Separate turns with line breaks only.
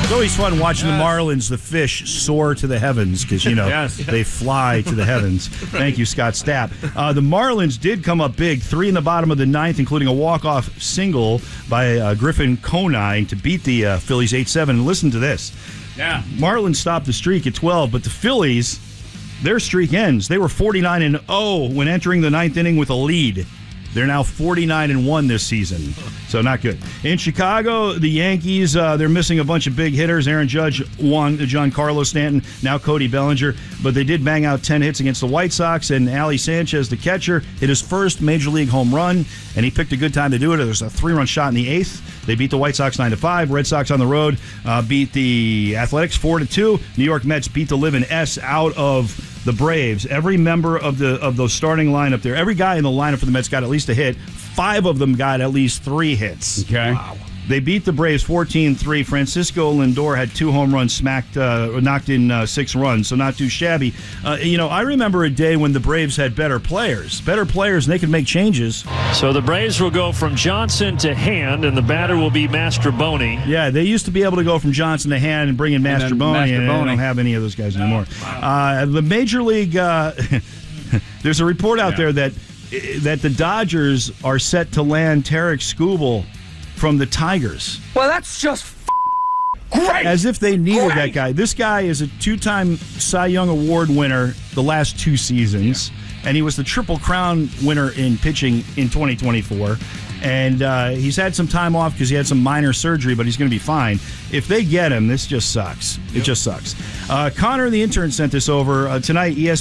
It's always fun watching the Marlins, the fish, soar to the heavens because, they fly to the heavens. Thank you, Scott Stapp. The Marlins did come up big, 3 in the bottom of the ninth, including a walk-off single by Griffin Conine to beat the Phillies 8-7. And listen to this.
Yeah.
Marlins stopped the streak at 12, but the Phillies, their streak ends. They were 49-0 when entering the ninth inning with a lead. They're now 49-1 this season, so not good. In Chicago, the Yankees, they're missing a bunch of big hitters. Aaron Judge won, Giancarlo Stanton, now Cody Bellinger, but they did bang out 10 hits against the White Sox, and Ali Sanchez, the catcher, hit his first Major League home run, and he picked a good time to do it. There was a 3-run shot in the 8th. They beat the White Sox 9-5. Red Sox on the road beat the Athletics 4-2. New York Mets beat the living S out of the Braves. Every member of the starting lineup there, every guy in the lineup for the Mets got at least a hit. 5 of them got at least 3 hits.
Okay.
Wow. They beat the Braves 14-3. Francisco Lindor had 2 home runs, knocked in 6 runs, so not too shabby. I remember a day when the Braves had better players, and they could make changes.
So the Braves will go from Johnson to Hand, and the batter will be Mastroboni.
Yeah, they used to be able to go from Johnson to Hand and bring in Mastroboni, and they don't have any of those guys anymore. Wow. The Major League, there's a report out there that the Dodgers are set to land Tarek Skubal from the Tigers.
Well, that's just great.
As if they needed that guy. This guy is a 2-time Cy Young Award winner the last 2 seasons, and he was the Triple Crown winner in pitching in 2024. And he's had some time off because he had some minor surgery, but he's going to be fine. If they get him, this just sucks. It just sucks. Connor, the intern, sent this over. Tonight, ESPN